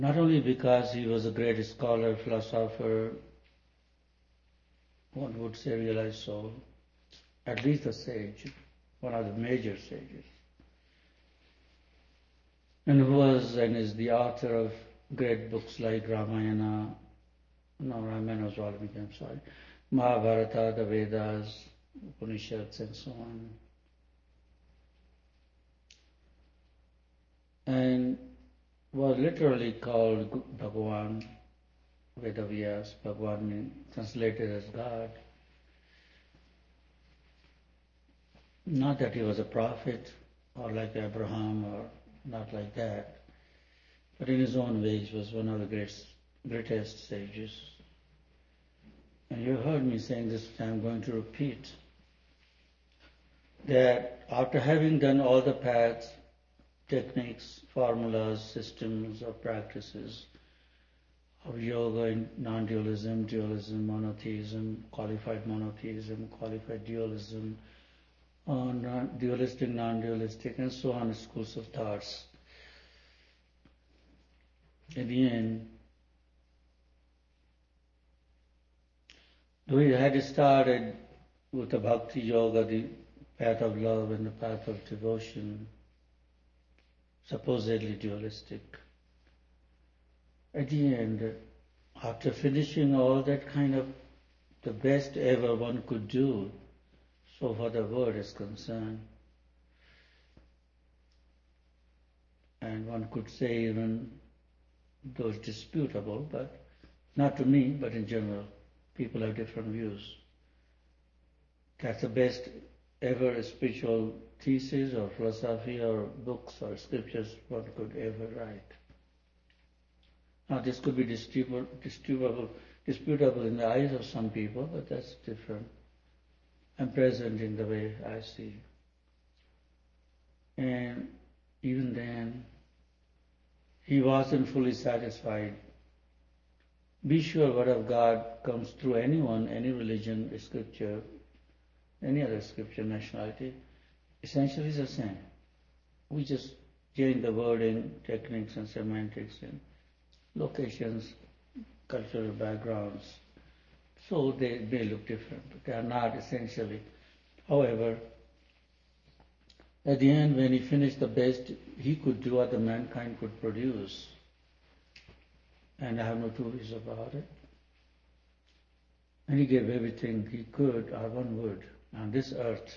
Not only because he was a great scholar, philosopher, one would say realized soul, at least a sage, one of the major sages, and who was and is the author of great books like Ramayana was Valmiki, I'm sorry, Mahabharata, the Vedas, Upanishads, and so on. And was literally called Bhagavan, Vedavyas, Bhagavan means translated as God. Not that he was a prophet or like Abraham or not like that, but in his own way he was one of the greatest sages. And you heard me saying this, I'm going to repeat, that after having done all the paths, techniques, formulas, systems or practices of yoga in non-dualism, dualism, monotheism, qualified dualism, dualistic, non-dualistic, and so on, schools of thoughts. At the end, we had started with the bhakti yoga, the path of love and the path of devotion, supposedly dualistic. At the end, after finishing all that kind of the best ever one could do, so far the word is concerned, and one could say even those disputable, but not to me, but in general, people have different views. That's the best ever spiritual thesis or philosophy or books or scriptures one could ever write. Now this could be disputable in the eyes of some people, but that's different and present in the way I see. And even then, he wasn't fully satisfied. Be sure word of God comes through anyone, any religion, scripture, any other scripture, nationality, essentially is the same. We just change the wording, techniques and semantics and locations, cultural backgrounds. So they may look different, but they are not essentially. However, at the end, when he finished the best he could do, what the mankind could produce, and I have no two ways about it, and he gave everything he could, or one would, on this earth,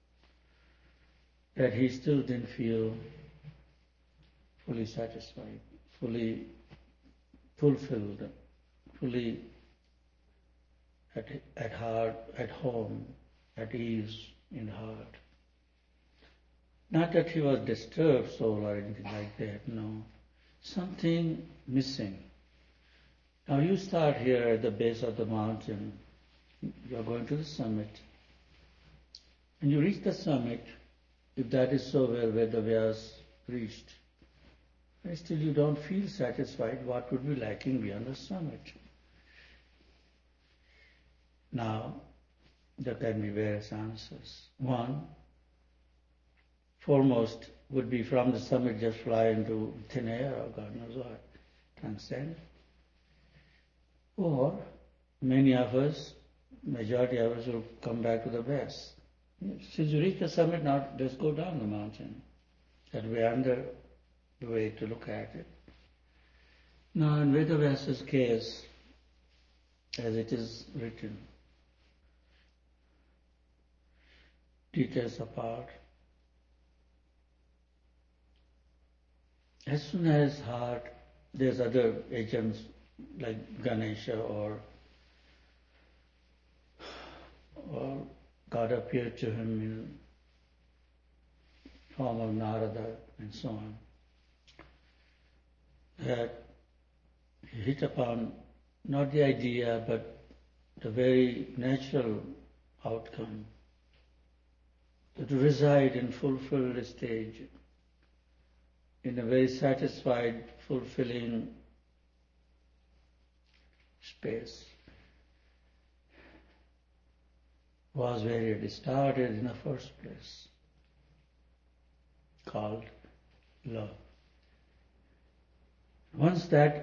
that he still didn't feel fully satisfied, fully fulfilled, fully at heart, at home, at ease in heart. Not that he was disturbed soul or anything like that, no. Something missing. Now you start here at the base of the mountain, you're going to the summit, and you reach the summit, if that is so where Vedavyas reached, and still you don't feel satisfied, what would be lacking beyond the summit? Now, there can be various answers. One, foremost, would be from the summit just fly into thin air or God knows what, transcend. Or many of us, majority of us will come back to the base. Since you reach the summit, now let's go down the mountain. That we are under the way to look at it. Now in Vedavyas's case, as it is written, details apart, as soon as heart, there's other agents like Ganesha or God appeared to him in form of Narada and so on, that he hit upon not the idea but the very natural outcome, to reside in fulfilled stage, in a very satisfied, fulfilling space, was where it started in the first place, called love. Once that